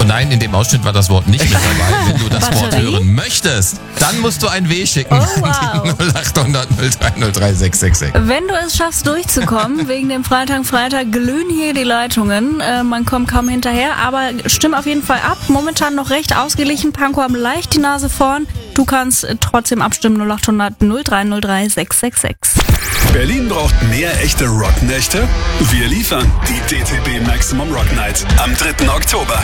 Und nein, in dem Ausschnitt war das Wort nicht mit dabei. Wenn du das Wort hören möchtest, dann musst du ein W schicken. Oh, wow. 0800 0303 666. Wenn du es schaffst, durchzukommen, wegen dem Freitag glühen hier die Leitungen. Man kommt kaum hinterher, aber stimm auf jeden Fall ab. Momentan noch recht ausgeglichen. Pankow haben leicht die Nase vorn. Du kannst trotzdem abstimmen. 0800 0303 666. Berlin braucht mehr echte Rocknächte? Wir liefern die DTB Maximum Rock Night am 3. Oktober.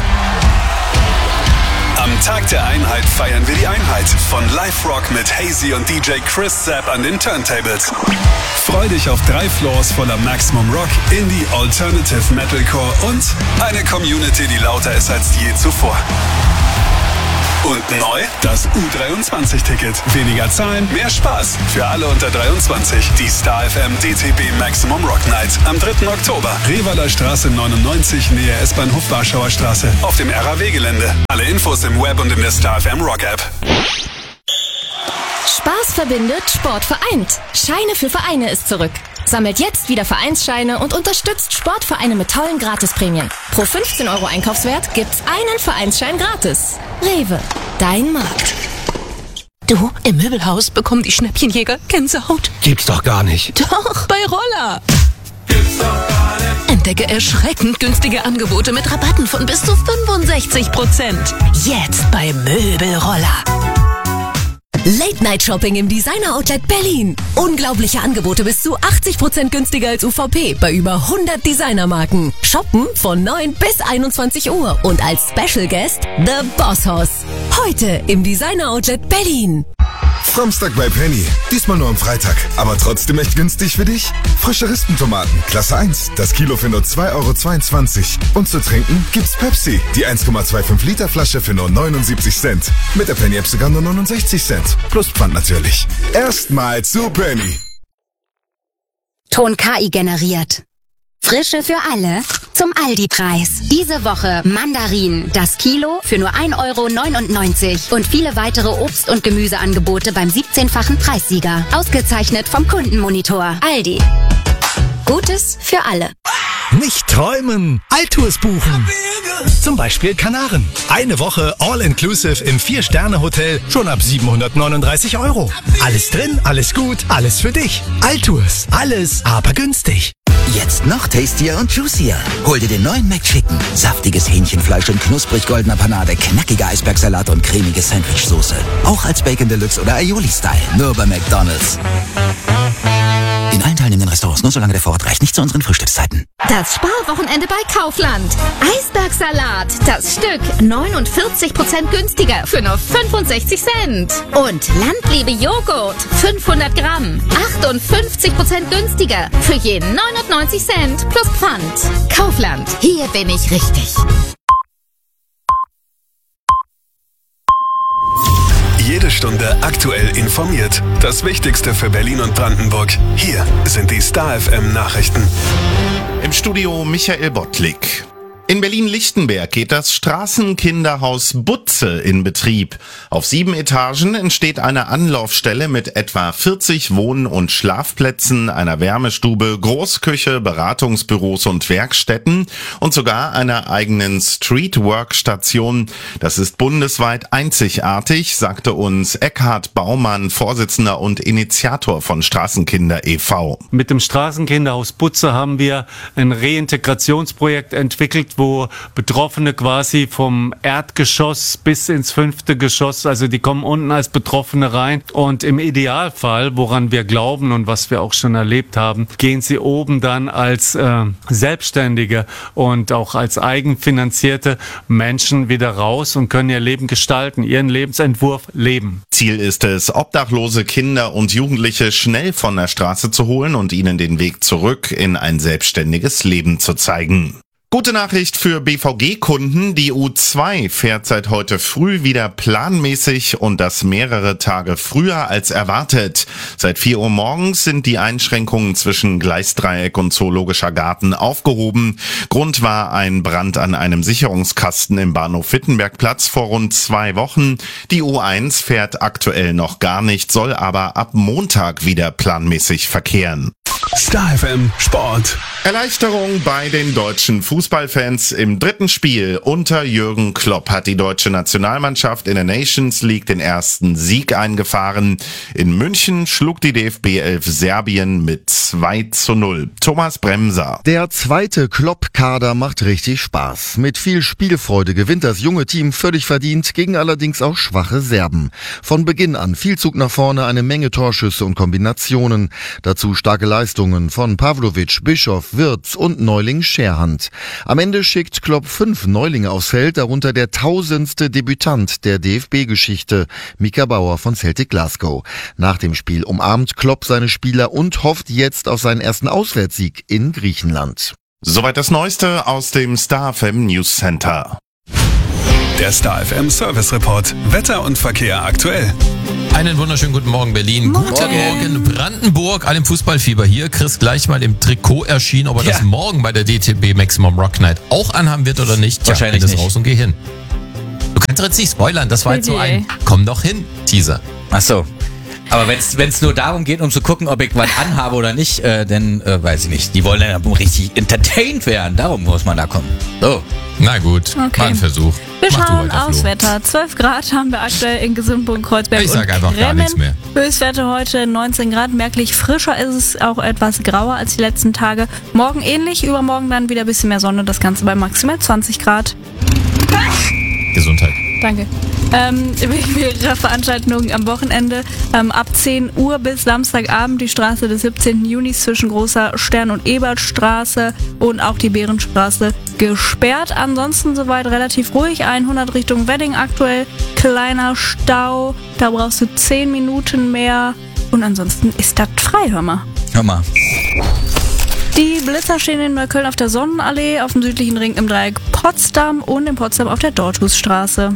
Am Tag der Einheit feiern wir die Einheit von Live Rock mit Hazy und DJ Chris Zapp an den Turntables. Freu dich auf 3 Floors voller Maximum Rock, Indie, Alternative, Metalcore und eine Community, die lauter ist als je zuvor. Und neu, das U23-Ticket. Weniger zahlen, mehr Spaß. Für alle unter 23. Die Star FM DTB Maximum Rock Night am 3. Oktober. Revaler Straße 99, Nähe S-Bahnhof Warschauer Straße. Auf dem RAW-Gelände. Alle Infos im Web und in der Star FM Rock App. Spaß verbindet, Sport vereint. Scheine für Vereine ist zurück. Sammelt jetzt wieder Vereinsscheine und unterstützt Sportvereine mit tollen Gratisprämien. Pro 15 € Einkaufswert gibt's einen Vereinsschein gratis. Rewe, dein Markt. Du, im Möbelhaus bekommen die Schnäppchenjäger Gänsehaut. Gibt's doch gar nicht. Doch, bei Roller. Entdecke erschreckend günstige Angebote mit Rabatten von bis zu 65%. Jetzt bei Möbelroller. Late-Night-Shopping im Designer-Outlet Berlin. Unglaubliche Angebote bis zu 80% günstiger als UVP bei über 100 Designermarken. Shoppen von 9 bis 21 Uhr und als Special Guest The Boss Hoss. Heute im Designer-Outlet Berlin. Samstag bei Penny. Diesmal nur am Freitag. Aber trotzdem echt günstig für dich? Frische Rispentomaten, Klasse 1. Das Kilo für nur 2,22 €. Und zu trinken gibt's Pepsi. Die 1,25 Liter Flasche für nur 79 Cent. Mit der Penny App sogar nur 69 Cent. Plus Pfand natürlich. Erstmal zu Penny. Ton KI generiert. Frische für alle zum Aldi-Preis. Diese Woche Mandarinen, das Kilo für nur 1,99 € und viele weitere Obst- und Gemüseangebote beim 17-fachen Preissieger. Ausgezeichnet vom Kundenmonitor. Aldi. Gutes für alle. Nicht träumen, Altours buchen. Zum Beispiel Kanaren. Eine Woche All-Inclusive im 4-Sterne-Hotel schon ab 739 €. Alles drin, alles gut, alles für dich. Altours. Alles, aber günstig. Jetzt noch tastier und juicier. Hol dir den neuen McChicken. Saftiges Hähnchenfleisch in knusprig goldener Panade, knackige Eisbergsalat und cremige Sandwichsoße. Auch als Bacon Deluxe oder Aioli-Style. Nur bei McDonald's. In allen teilnehmenden Restaurants, nur solange der Vorrat reicht, nicht zu unseren Frühstückszeiten. Das Sparwochenende bei Kaufland. Eisbergsalat, das Stück 49% günstiger für nur 65 Cent. Und Landliebe Joghurt, 500 Gramm, 58% günstiger für je 99 Cent plus Pfand. Kaufland, hier bin ich richtig. Jede Stunde aktuell informiert. Das Wichtigste für Berlin und Brandenburg. Hier sind die Star FM Nachrichten. Im Studio Michael Bottlik. In Berlin-Lichtenberg geht das Straßenkinderhaus Butze in Betrieb. Auf 7 Etagen entsteht eine Anlaufstelle mit etwa 40 Wohn- und Schlafplätzen, einer Wärmestube, Großküche, Beratungsbüros und Werkstätten und sogar einer eigenen Streetwork-Station. Das ist bundesweit einzigartig, sagte uns Eckhard Baumann, Vorsitzender und Initiator von Straßenkinder e.V. Mit dem Straßenkinderhaus Butze haben wir ein Reintegrationsprojekt entwickelt, wo Betroffene quasi vom Erdgeschoss bis ins 5. Geschoss, also die kommen unten als Betroffene rein und im Idealfall, woran wir glauben und was wir auch schon erlebt haben, gehen sie oben dann als Selbstständige und auch als eigenfinanzierte Menschen wieder raus und können ihr Leben gestalten, ihren Lebensentwurf leben. Ziel ist es, obdachlose Kinder und Jugendliche schnell von der Straße zu holen und ihnen den Weg zurück in ein selbstständiges Leben zu zeigen. Gute Nachricht für BVG-Kunden. Die U2 fährt seit heute früh wieder planmäßig und das mehrere Tage früher als erwartet. Seit 4 Uhr morgens sind die Einschränkungen zwischen Gleisdreieck und Zoologischer Garten aufgehoben. Grund war ein Brand an einem Sicherungskasten im Bahnhof Wittenbergplatz vor rund 2 Wochen. Die U1 fährt aktuell noch gar nicht, soll aber ab Montag wieder planmäßig verkehren. Star FM Sport. Erleichterung bei den deutschen Fußballfans. Im dritten Spiel unter Jürgen Klopp hat die deutsche Nationalmannschaft in der Nations League den ersten Sieg eingefahren. In München schlug die DFB 11 Serbien mit 2:0. Thomas Bremser. Der zweite Klopp-Kader macht richtig Spaß. Mit viel Spielfreude gewinnt das junge Team völlig verdient gegen allerdings auch schwache Serben. Von Beginn an viel Zug nach vorne, eine Menge Torschüsse und Kombinationen. Dazu starke Leistungen von Pavlovic, Bischof, Wirtz und Neuling Scherhand. Am Ende schickt Klopp 5 Neulinge aufs Feld, darunter der 1000. Debütant der DFB-Geschichte, Mika Bauer von Celtic Glasgow. Nach dem Spiel umarmt Klopp seine Spieler und hofft jetzt auf seinen ersten Auswärtssieg in Griechenland. Soweit das Neueste aus dem Star FM News Center. Der Star FM Service Report. Wetter und Verkehr aktuell. Einen wunderschönen guten Morgen, Berlin. Morgen. Guten Morgen, Brandenburg. Alle im Fußballfieber hier. Chris gleich mal im Trikot erschienen, ob er das morgen bei der DTB Maximum Rock Night auch anhaben wird oder nicht. Wahrscheinlich nicht. nicht. Raus und geh hin. Du kannst jetzt nicht spoilern, das war jetzt so ein Komm doch hin Teaser. Ach so. Aber wenn's nur darum geht, um zu gucken, ob ich was anhabe oder nicht, dann weiß ich nicht. Die wollen dann richtig entertained werden. Darum muss man da kommen. So. Na gut, Okay. mal ein Versuch. Wir Mach du schauen weiter, aufs Flo. Wetter. 12 Grad haben wir aktuell in Gesundburg, Kreuzberg Ich sag und einfach gar nichts mehr. Höchstwerte heute 19 Grad. Merklich frischer ist es, auch etwas grauer als die letzten Tage. Morgen ähnlich, übermorgen dann wieder ein bisschen mehr Sonne. Das Ganze bei maximal 20 Grad. Gesundheit. Danke. Wegen mehrerer Veranstaltungen am Wochenende ab 10 Uhr bis Samstagabend die Straße des 17. Junis zwischen Großer Stern- und Ebertstraße und auch die Bärenstraße gesperrt. Ansonsten soweit relativ ruhig. 100 Richtung Wedding aktuell. Kleiner Stau. Da brauchst du 10 Minuten mehr. Und ansonsten ist das frei, hör mal. Hör mal. Die Blitzer stehen in Neukölln auf der Sonnenallee, auf dem südlichen Ring im Dreieck Potsdam und in Potsdam auf der Dorthusstraße.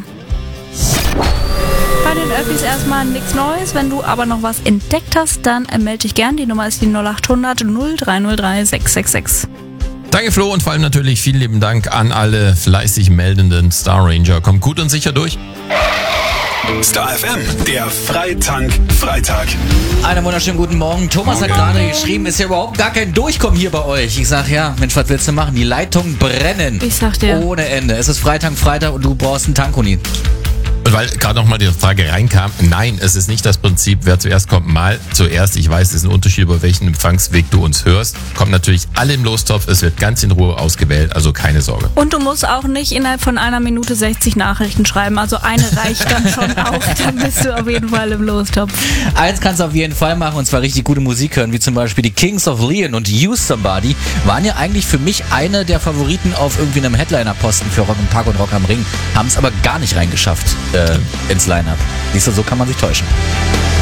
Bei den Öffis erstmal nichts Neues. Wenn du aber noch was entdeckt hast, dann melde dich gern. Die Nummer ist die 0800 0303 666. Danke Flo und vor allem natürlich vielen lieben Dank an alle fleißig meldenden Star Ranger. Kommt gut und sicher durch. Star FM, der Freitank-Freitag. Einen wunderschönen guten Morgen. Thomas hat gerade geschrieben, ist ja überhaupt gar kein Durchkommen hier bei euch. Ich sag, ja, Mensch, was willst du machen? Die Leitungen brennen. Ich sag dir. Ohne Ende. Es ist Freitag und du brauchst einen Tankuni. Und weil gerade nochmal die Frage reinkam, nein, es ist nicht das Prinzip, wer zuerst kommt, mal zuerst. Ich weiß, es ist ein Unterschied, über welchen Empfangsweg du uns hörst. Kommt natürlich alle im Lostopf, es wird ganz in Ruhe ausgewählt, also keine Sorge. Und du musst auch nicht innerhalb von 1 Minute 60 Nachrichten schreiben. Also eine reicht dann schon auch. Dann bist du auf jeden Fall im Lostopf. Eins kannst du auf jeden Fall machen, und zwar richtig gute Musik hören, wie zum Beispiel die Kings of Leon und Use Somebody. Waren ja eigentlich für mich eine der Favoriten auf irgendwie einem Headliner-Posten für Rock im Park und Rock am Ring. Haben es aber gar nicht reingeschafft ins Line-Up. Siehst du, so kann man sich täuschen.